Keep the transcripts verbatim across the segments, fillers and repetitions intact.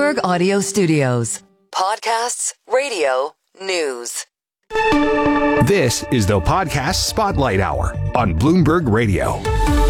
Bloomberg Audio Studios. Podcasts, radio, news. This is the Podcast Spotlight Hour on Bloomberg Radio.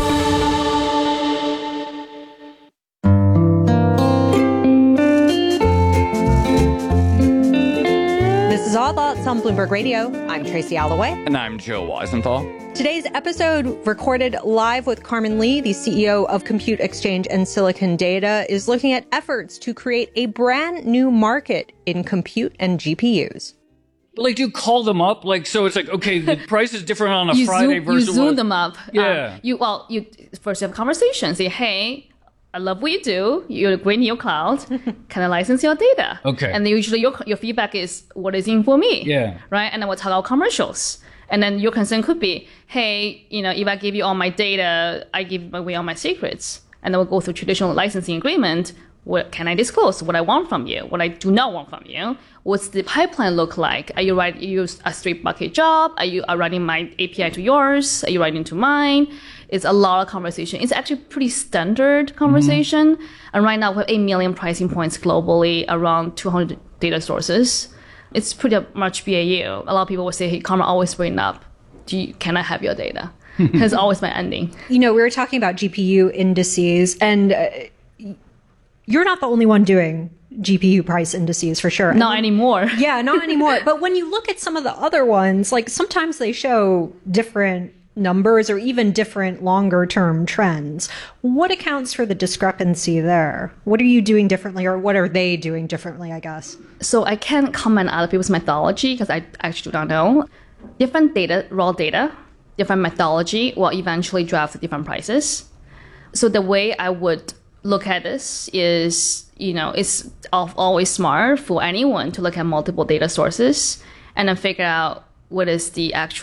This is All Thoughts on Bloomberg Radio. I'm Tracy Alloway. And I'm Joe Weisenthal. Today's episode, recorded live with Carmen Lee, the C E O of Compute Exchange and Silicon Data, is looking at efforts to create a brand new market in compute and G P Us. Like, do you call them up? Like, so it's like, okay, the price is different on a you Friday zoom, versus you zoom what? them up. Yeah. Uh, you well, you first have conversation. Say, hey, I love what you do. You're a great new cloud. Can I license your data? Okay. And then usually your your feedback is, what is in for me? Yeah. Right. And then we'll talk about commercials. And then your concern could be, hey, you know, if I give you all my data, I give away all my secrets. And then we'll go through traditional licensing agreement. What can I disclose? What I want from you? What I do not want from you? What's the pipeline look like? Are you writing you use a straight bucket job? Are you are writing my A P I to yours? Are you writing to mine? It's a lot of conversation. It's actually pretty standard conversation. Mm-hmm. And right now we have eight million pricing points globally, around two hundred data sources. It's pretty much B A U. A lot of people will say, hey, Karma always bring up, do you, can I have your data? That's always my ending. You know, we were talking about G P U indices, and uh, you're not the only one doing G P U price indices for sure. Not and, anymore. Yeah, not anymore. But when you look at some of the other ones, like sometimes they show different numbers or even different longer term trends. What accounts for the discrepancy there? What are you doing differently, or what are they doing differently, I guess? So I can't comment on other people's methodology because I actually do not know. Different data, raw data, different methodology will eventually drive the different prices. So the way I would look at this is, you know, it's always smart for anyone to look at multiple data sources and then figure out what is the actual